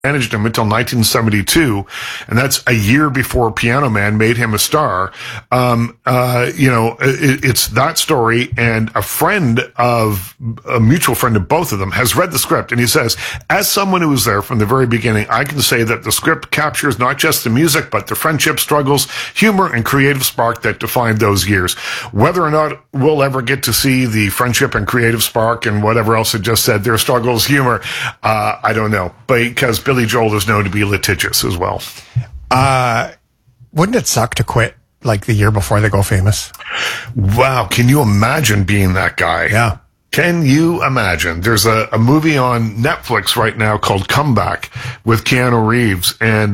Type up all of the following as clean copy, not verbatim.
managed him until 1972, and that's a year before Piano Man made him a star. It's that story, and a mutual friend of both of them has read the script, and he says, as someone who was there from the very beginning, I can say that the script captures not just the music, but the friendship, struggles, humor, and creative spark that defined those years. Whether or not we'll ever get to see the friendship and creative spark and whatever else it just said, their struggles, humor, I don't know, because Billy Joel is known to be litigious as well. Wouldn't it suck to quit like the year before they go famous? Wow. Can you imagine being that guy? Yeah. Can you imagine? There's a movie on Netflix right now called Comeback with Keanu Reeves, and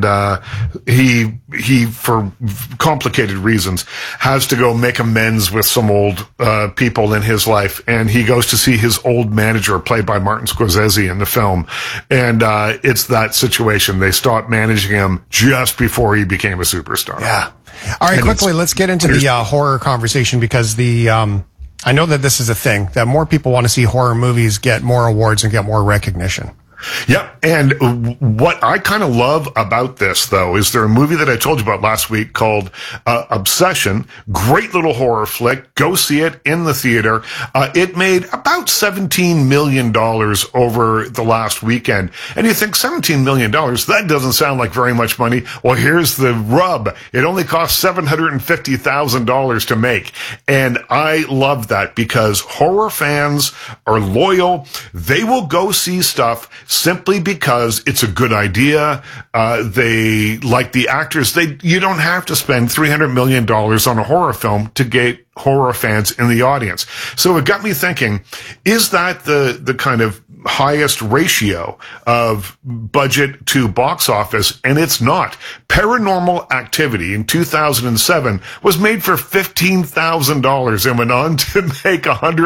he for complicated reasons has to go make amends with some old people in his life, and he goes to see his old manager played by Martin Scorsese in the film, and it's that situation. They stopped managing him just before he became a superstar. Yeah. All right, quickly, let's get into the horror conversation, because I know that this is a thing, that more people want to see horror movies get more awards and get more recognition. Yeah, and what I kind of love about this, though, is there a movie that I told you about last week called Obsession. Great little horror flick. Go see it in the theater. It made about $17 million over the last weekend. And you think $17 million, that doesn't sound like very much money. Well, here's the rub. It only cost $750,000 to make. And I love that, because horror fans are loyal. They will go see stuff simply because it's a good idea. They like the actors. You don't have to spend $300 million on a horror film to get horror fans in the audience. So it got me thinking, is that the kind of highest ratio of budget to box office? And it's not. Paranormal Activity in 2007 was made for $15,000 and went on to make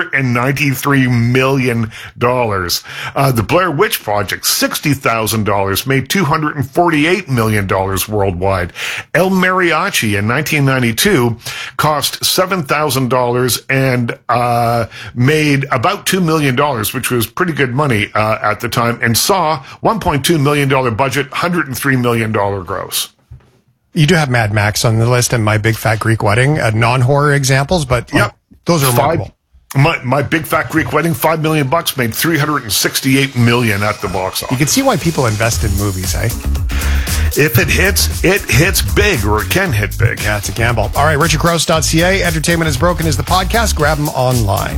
$193 million. The Blair Witch Project, $60,000, made $248 million worldwide. El Mariachi in 1992 cost $7,000 and made about $2 million, which was pretty good money at the time, and Saw, $1.2 million budget, $103 million gross. You do have Mad Max on the list and My Big Fat Greek Wedding, non-horror examples, but those are remarkable. My Big Fat Greek Wedding, $5 million, made $368 million at the box office. You can see why people invest in movies, eh? If it hits big, or it can hit big. Yeah, it's a gamble. All right, richardcrouse.ca. Entertainment is Broken is the podcast. Grab them online.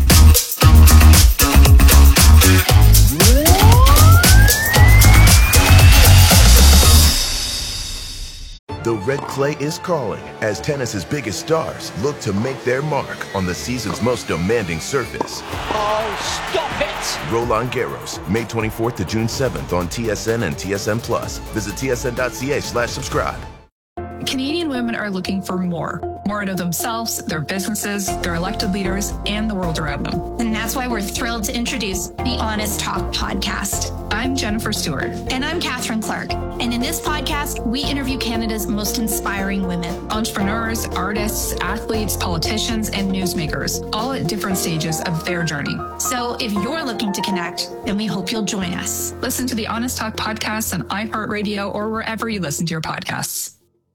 The red clay is calling as tennis's biggest stars look to make their mark on the season's most demanding surface. Oh, stop it! Roland Garros, May 24th to June 7th on TSN and TSN Plus. Visit tsn.ca/subscribe. Canadian women are looking for more out of themselves, their businesses, their elected leaders, and the world around them. And that's why we're thrilled to introduce the Honest Talk podcast. I'm Jennifer Stewart. And I'm Catherine Clark. And in this podcast, we interview Canada's most inspiring women. Entrepreneurs, artists, athletes, politicians, and newsmakers, all at different stages of their journey. So if you're looking to connect, then we hope you'll join us. Listen to the Honest Talk podcast on iHeartRadio or wherever you listen to your podcasts.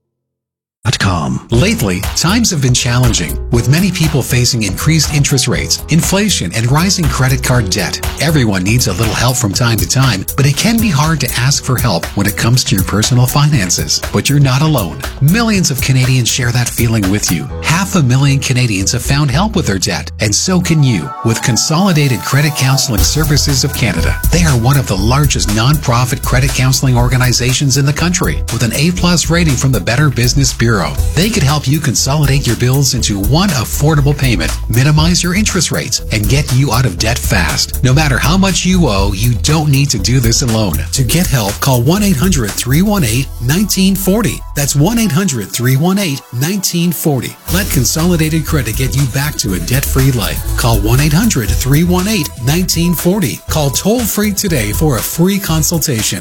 Lately, times have been challenging, with many people facing increased interest rates, inflation, and rising credit card debt. Everyone needs a little help from time to time, but it can be hard to ask for help when it comes to your personal finances. But you're not alone. Millions of Canadians share that feeling with you. 500,000 Canadians have found help with their debt, and so can you with Consolidated Credit Counseling Services of Canada. They are one of the largest non-profit credit counseling organizations in the country, with an A+ rating from the Better Business Bureau. They could help you consolidate your bills into one affordable payment, minimize your interest rates, and get you out of debt fast. No matter how much you owe, you don't need to do this alone. To get help, call 1-800-318-1940. That's 1-800-318-1940. Let Consolidated Credit get you back to a debt-free life. Call 1-800-318-1940. Call toll-free today for a free consultation.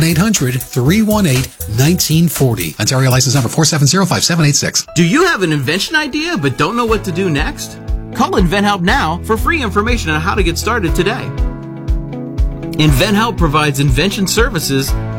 1-800-318-1940. Ontario license number 4705786. Do you have an invention idea but don't know what to do next? Call InventHelp now for free information on how to get started today. InventHelp provides invention services